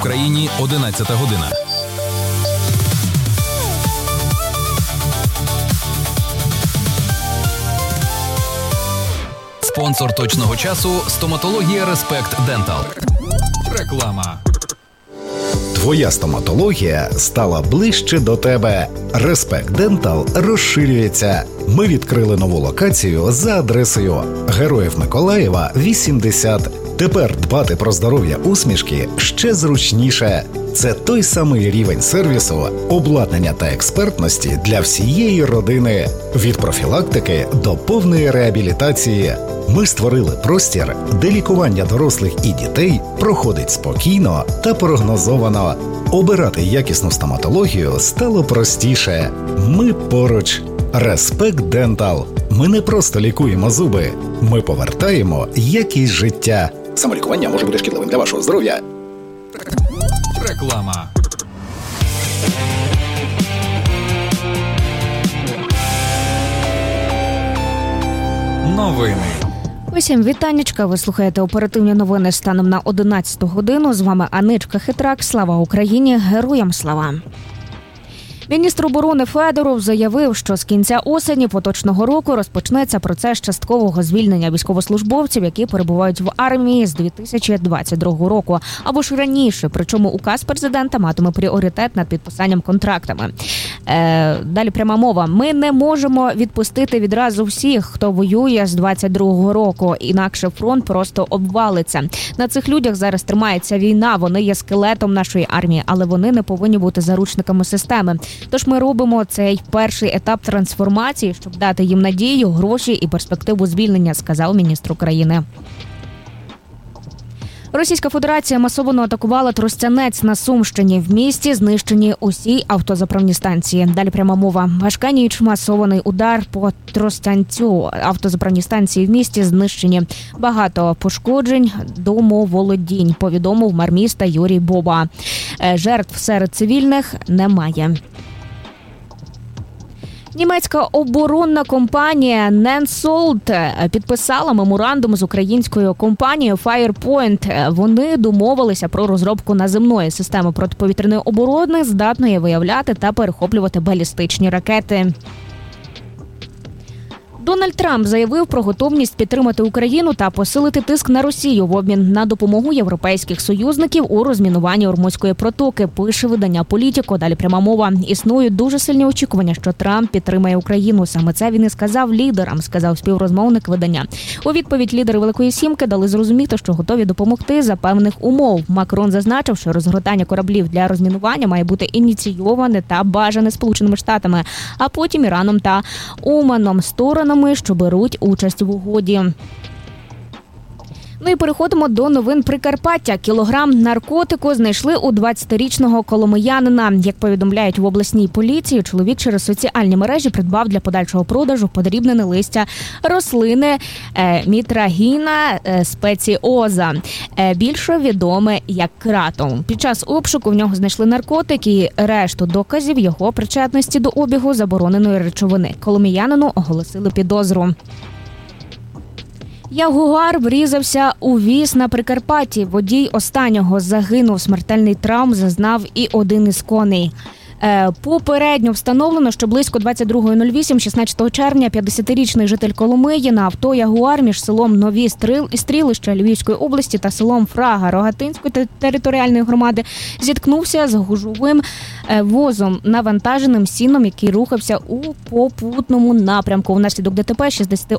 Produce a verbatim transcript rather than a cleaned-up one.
Україні одинадцята година. Спонсор точного часу – стоматологія Респект Дентал. Реклама. Твоя стоматологія стала ближче до тебе. Респект Дентал розширюється. Ми відкрили нову локацію за адресою Героїв Миколаєва, вісімдесят. Тепер дбати про здоров'я усмішки ще зручніше. Це той самий рівень сервісу, обладнання та експертності для всієї родини. Від профілактики до повної реабілітації. Ми створили простір, де лікування дорослих і дітей проходить спокійно та прогнозовано. Обирати якісну стоматологію стало простіше. Ми поруч. Респект Дентал. Ми не просто лікуємо зуби. Ми повертаємо якість життя. Самолікування може бути шкідливим для вашого здоров'я. Реклама. Новини. Усім вітаннячка, ви слухаєте оперативні новини станом на одинадцяту годину. З вами Аничка Хитрак. Слава Україні! Героям слава! Міністр оборони Федоров заявив, що з кінця осені поточного року розпочнеться процес часткового звільнення військовослужбовців, які перебувають в армії з дві тисячі двадцять другого року, або ж раніше. Причому указ президента матиме пріоритет над підписанням контрактами. Е, далі пряма мова. Ми не можемо відпустити відразу всіх, хто воює з двадцять другого року, інакше фронт просто обвалиться. На цих людях зараз тримається війна, вони є скелетом нашої армії, але вони не повинні бути заручниками системи. Тож ми робимо цей перший етап трансформації, щоб дати їм надію, гроші і перспективу звільнення, сказав міністр України. Російська Федерація масово атакувала Тростянець на Сумщині. В місті знищені усі автозаправні станції. Далі пряма мова. Важка ніч, масований удар по Тростянцю. Автозаправні станції в місті знищені. Багато пошкоджень, домоволодінь, повідомив мер міста Юрій Боба. Жертв серед цивільних немає. Німецька оборонна компанія Ненсолд підписала меморандум з українською компанією Firepoint. Вони домовилися про розробку наземної системи протиповітряної оборони, здатної виявляти та перехоплювати балістичні ракети. Дональд Трамп заявив про готовність підтримати Україну та посилити тиск на Росію в обмін на допомогу європейських союзників у розмінуванні Ормузької протоки, пише видання «Політіко». Далі пряма мова. Існують дуже сильні очікування, що Трамп підтримає Україну. Саме це він і сказав лідерам, сказав співрозмовник видання. У відповідь лідери Великої Сімки дали зрозуміти, що готові допомогти за певних умов. Макрон зазначив, що розгортання кораблів для розмінування має бути ініційоване та бажане Сполученими Штатами, а потім Іраном та Оманом, сторонами, що беруть участь в угоді. Ну і переходимо до новин Прикарпаття. Кілограм наркотику знайшли у двадцятирічного коломиянина. Як повідомляють в обласній поліції, чоловік через соціальні мережі придбав для подальшого продажу подрібнене листя рослини е, мітрагіна е, спеціоза, е, більше відоме як кратом. Під час обшуку в нього знайшли наркотик і решту доказів його причетності до обігу забороненої речовини. Коломиянину оголосили підозру. Ягуар врізався у віз на Прикарпатті. Водій останнього загинув, смертельний травм зазнав і один із коней. Попередньо встановлено, що близько двадцять другої нуль вісім шістнадцятого червня п'ятдесятирічний житель Коломиї на авто «Ягуар» між селом Нові Стрілища Львівської області та селом Фрага Рогатинської територіальної громади зіткнувся з гужовим возом, навантаженим сіном, який рухався у попутному напрямку. Внаслідок ДТП